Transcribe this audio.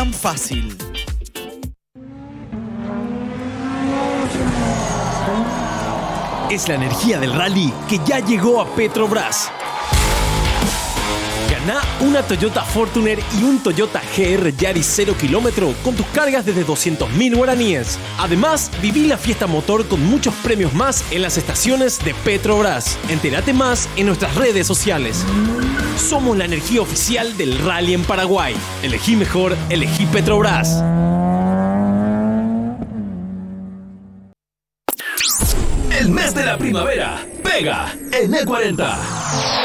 tan fácil. Es la energía del rally que ya llegó a Petrobras. Ganá una Toyota Fortuner y un Toyota GR Yaris 0 km con tus cargas desde 200.000 guaraníes. Además, viví la fiesta motor con muchos premios más en las estaciones de Petrobras. Entérate más en nuestras redes sociales. Somos la energía oficial del rally en Paraguay. Elegí mejor, elegí Petrobras. El mes de la primavera pega en E40.